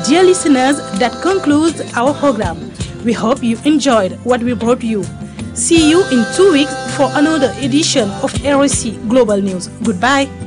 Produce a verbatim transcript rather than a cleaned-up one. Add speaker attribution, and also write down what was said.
Speaker 1: Dear listeners, that concludes our program. We hope you enjoyed what we brought you. See you in two weeks for another edition of R O C Global News. Goodbye.